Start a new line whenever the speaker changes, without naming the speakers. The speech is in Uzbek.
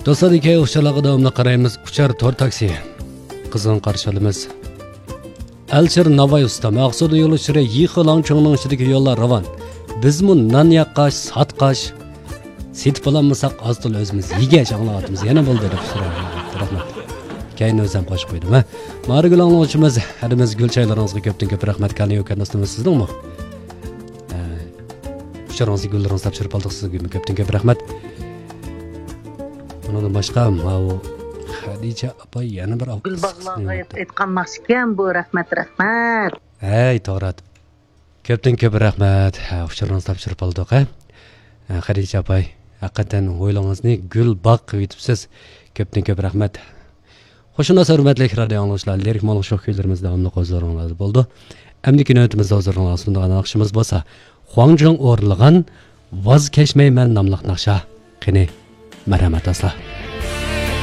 Dostlardaki uçlarla devamlı qaraymiz. Uçar tor taksi. Qizg'in qarshi olamiz. Elchir Navoiy usta maqsudi yo'l ichra yixolang cho'ngning ichidagi yo'llar ravon. Bizmi nan yaqqash, satqash, setib olammasak aztul o'zimiz yegash anglayapmiz. Yana bo'ldi deb rahmat. Keyin o'zim qo'shib qo'ydim, ha. Margul anglovchimiz, hadimiz gulchaylaringizga ko'p rahmat qilgan yo'qanasimiz sizdingmi? Ucharingizni gullaringizni topshirib oldik sizga ko'p rahmat. Bundan boshqa Xadija opa yana bir
Gulbog'larga aytqanmoqchikan bu rahmat.
Hey, to'g'ri. Ko'p rahmat. Ucharingizni topshirib oldik, ha. Xadija opa, haqiqatan o'ylaringizni gulbog' qilib yetibsiz. Ko'p rahmat. Xo'shuna hurmatli radio anglovchilar, lirik mo'liq sho'x kuylarimiz davomli qo'zg'aringlar bo'ldi. Amdiki navbatimizda hozirlangan sundigan naqshimiz bo'lsa, Huangjing o'rlagan Voz kechmayman nomli naqsha. Qani, marhamat asla.